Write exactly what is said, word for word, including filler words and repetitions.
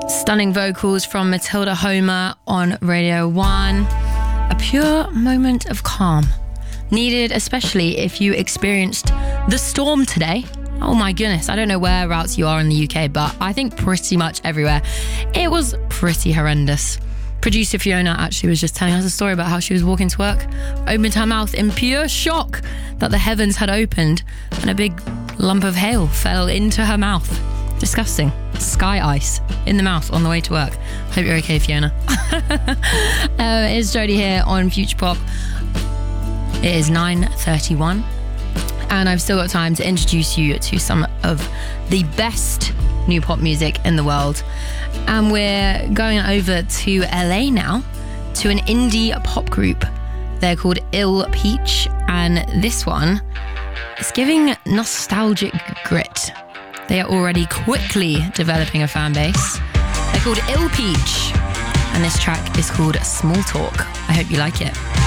Stunning vocals from Matilda Homer on Radio one. A pure moment of calm. Needed especially if you experienced the storm today. Oh my goodness, I don't know whereabouts you are in the U K, but I think pretty much everywhere. It was pretty horrendous. Producer Fiona actually was just telling us a story about how she was walking to work, opened her mouth in pure shock that the heavens had opened and a big lump of hail fell into her mouth. Disgusting. Sky ice in the mouth on the way to work. Hope you're okay, Fiona. uh, it's Jodie here on Future Pop. It is nine thirty-one and I've still got time to introduce you to some of the best new pop music in the world. And we're going over to L A now to an indie pop group. They're called Ill Peach, and this one is giving nostalgic grit. They are already quickly developing a fan base. They're called Ill Peach, and this track is called Small Talk. I hope you like it.